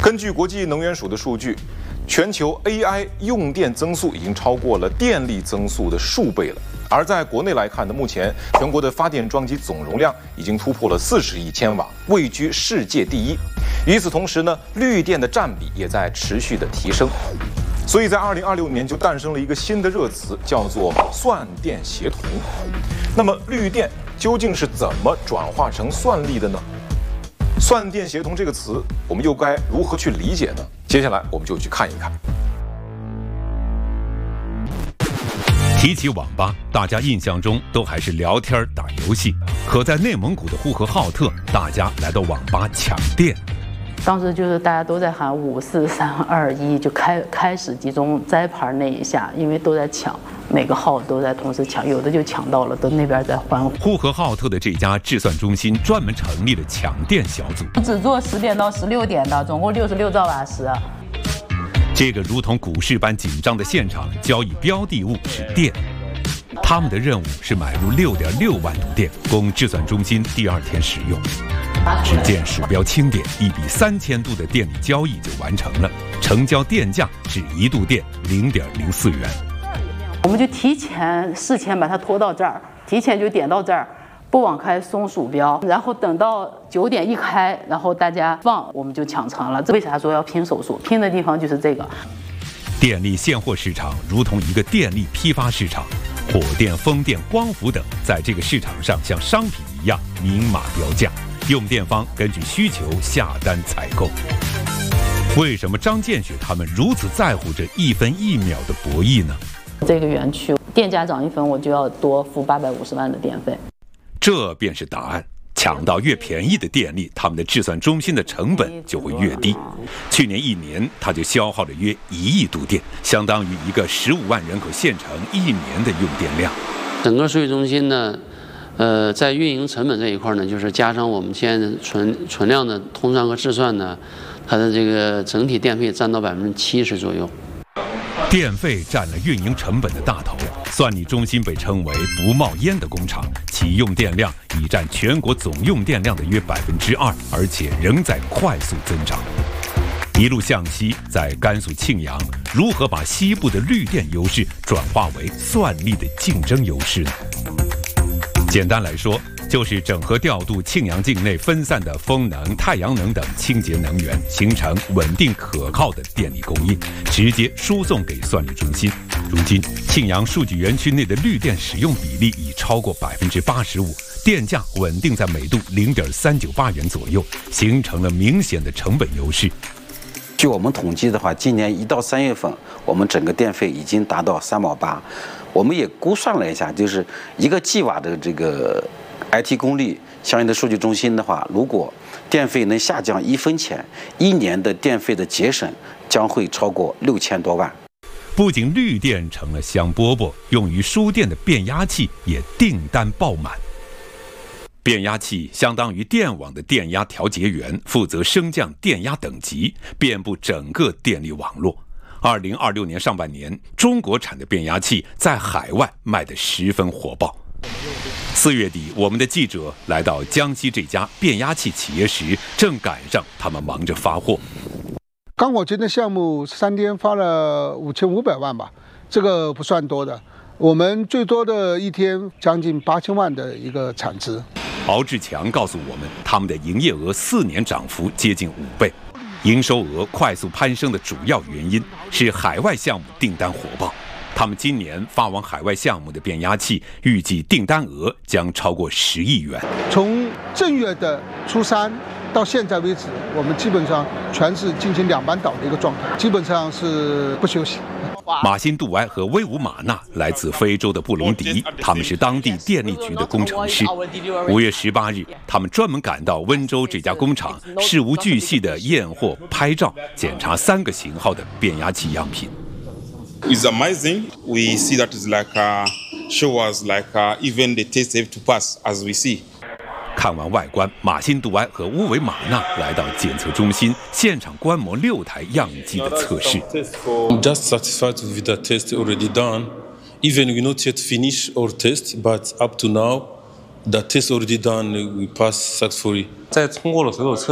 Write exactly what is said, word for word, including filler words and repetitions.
根据国际能源署的数据，全球 A I 用电增速已经超过了电力增速的数倍了。而在国内来看呢，目前全国的发电装机总容量已经突破了四十亿千瓦，位居世界第一。与此同时呢，绿电的占比也在持续的提升。所以在二零二六年就诞生了一个新的热词，叫做算电协同。那么绿电究竟是怎么转化成算力的呢？算电协同这个词，我们又该如何去理解呢？接下来我们就去看一看。 提起网吧，大家印象中都还是聊天打游戏。可在内蒙古的呼和浩特，大家来到网吧抢电。 当时就是大家都在喊五四三二一，就开开始集中摘牌那一下，因为都在抢，每个号都在同时抢，有的就抢到了，都那边在欢呼。 呼和浩特的这家制算中心专门成立了抢电小组， 只做十点到十六点的，总共六十六兆瓦时。 这个如同股市般紧张的现场，交易标的物是电。他们的任务是买入六点六万度电，供制算中心第二天使用。只见鼠标轻点，一笔三千度的电力交易就完成了，成交电价是一度电零点零四元。 我们就提前事前把它拖到这儿，提前就点到这儿，不往开松鼠标，然后等到九点一开，然后大家放，我们就抢成了。为啥说要拼手速？拼的地方就是这个。 电力现货市场如同一个电力批发市场，火电、风电、光伏等在这个市场上像商品一样明码标价。用电方根据需求下单采购。为什么张建雪他们如此在乎这一分一秒的博弈呢？ 这个园区电价涨一分，我就要多付八百五十万的电费。 这便是答案。抢到越便宜的电力，他们的制算中心的成本就会越低。去年一年，它就消耗了约一亿度电，相当于一个十五万人口县城一年的用电量。 整个数据中心呢？呃，在运营成本这一块呢，就是加上我们现在存存量的通算和制算呢，它的这个整体电费占到百分之七十左右。 电费占了运营成本的大头，算力中心被称为不冒烟的工厂，其用电量已占全国总用电量的约百分之二，而且仍在快速增长。一路向西，在甘肃庆阳，如何把西部的绿电优势转化为算力的竞争优势呢？简单来说，就是整合调度庆阳境内分散的风能、太阳能等清洁能源，形成稳定可靠的电力供应，直接输送给算力中心。如今，庆阳数据园区内的绿电使用比例已超过百分之八十五，电价稳定在每度零点三九八元左右，形成了明显的成本优势。 据我们统计的话，今年一到三月份，我们整个电费已经达到三毛八。我们也估算了一下，就是一个 G 瓦的这个 I T 功率相应的数据中心的话，如果电费能下降一分钱，一年的电费的节省将会超过六千多万。 不仅绿电成了香饽饽，用于输电的变压器也订单爆满。变压器相当于电网的电压调节员，负责升降电压等级，遍布整个电力网络。二零二六年上半年，中国产的变压器在海外卖得十分火爆。四月底，我们的记者来到江西这家变压器企业时，正赶上他们忙着发货。 刚火金的项目三天发了五千五百万吧，这个不算多的。我们最多的一天将近八千万的一个产值。 敖志强告诉我们，他们的营业额四年涨幅接近五倍。营收额快速攀升的主要原因是海外项目订单火爆。他们今年发往海外项目的变压器，预计订单额将超过十亿元。 从正月的初三到现在为止，我们基本上全是进行两班倒的一个状态，基本上是不休息。 马辛杜埃和威武马纳来自非洲的布隆迪，他们是当地电力局的工程师。五月十八日，他们专门赶到温州这家工厂，事无巨细地验货、拍照、检查三个型号的变压器样品。 It's amazing. We see that it's like uh, show us like uh, even the test have to pass as we see. 看完外观，马辛杜埃和乌维马纳来到检测中心，现场观摩六台样机的测试。 I'm just satisfied with the test already done. Even we not yet finish our test, but up to now, the test already done, we pass successfully. 在通过了所有测